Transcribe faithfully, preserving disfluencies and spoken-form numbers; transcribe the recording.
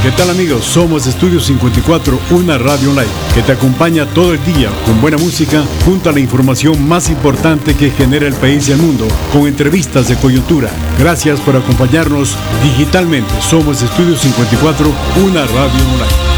¿Qué tal amigos? Somos Estudio cincuenta y cuatro, una radio online que te acompaña todo el día con buena música junto a la información más importante que genera el país y el mundo, con entrevistas de coyuntura. Gracias por acompañarnos digitalmente. Somos Estudio cincuenta y cuatro, una radio online.